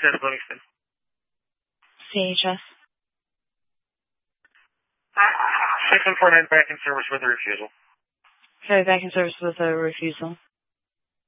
out of Livingston. CHS. 6149 back in service with a refusal. Okay, back in service with a refusal.